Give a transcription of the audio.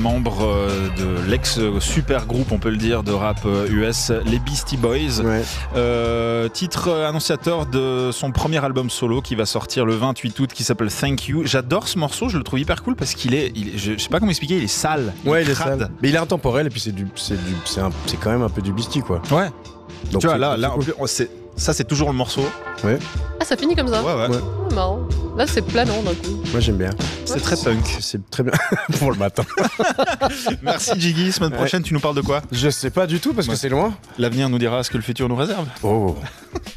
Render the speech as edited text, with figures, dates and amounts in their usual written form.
membres de l'ex-super groupe, on peut le dire, de rap US, les Beastie Boys. Ouais. Titre annonciateur de son premier album solo qui va sortir le 28 août, qui s'appelle Thank You. J'adore ce morceau, je le trouve hyper cool parce qu'il est je sais pas comment expliquer, il est sale. Ouais, il est sale. Mais il est intemporel et puis c'est quand même un peu du Beastie, quoi. Ouais. Donc tu vois, là cool. Ça, c'est toujours le morceau. Ouais. Ah, ça finit comme ça. Ouais. Oh, marrant. Là, c'est planant d'un coup. Moi, j'aime bien. C'est très punk. C'est très bien pour le matin. Merci Jiggy. Semaine prochaine, tu nous parles de quoi ? Je sais pas du tout parce que c'est loin. L'avenir nous dira ce que le futur nous réserve. Oh.